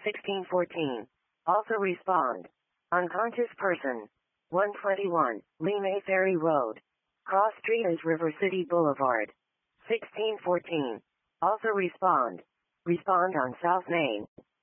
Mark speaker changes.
Speaker 1: 1614. Also respond. Unconscious person. 121. Limay Ferry Road. Cross Street is River City Boulevard. 1614. Also respond. Respond on South Main.